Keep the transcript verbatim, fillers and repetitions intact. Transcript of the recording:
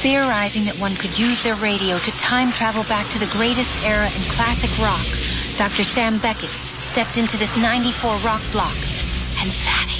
Theorizing that one could use their radio to time travel back to the greatest era in classic rock, Doctor Sam Beckett stepped into this ninety-four rock block and vanished.